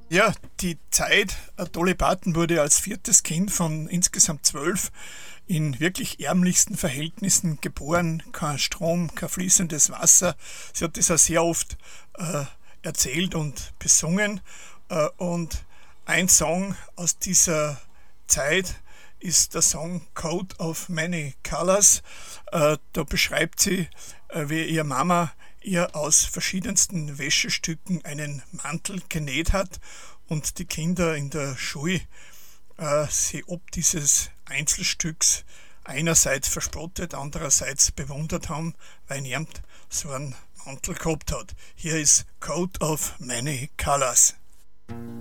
Ja, die Zeit. Dolly Parton wurde als viertes Kind von insgesamt 12 in wirklich ärmlichsten Verhältnissen geboren. Kein Strom, kein fließendes Wasser. Sie hat das auch sehr oft äh, erzählt und besungen. Und ein Song aus dieser Zeit ist der Song Coat of Many Colors. Da beschreibt sie, wie ihre Mama ihr aus verschiedensten Wäschestücken einen Mantel genäht hat und die Kinder in der Schule sie ob dieses Einzelstücks einerseits verspottet, andererseits bewundert haben, weil niemand so einen Mantel gehabt hat. Hier ist Coat of Many Colors.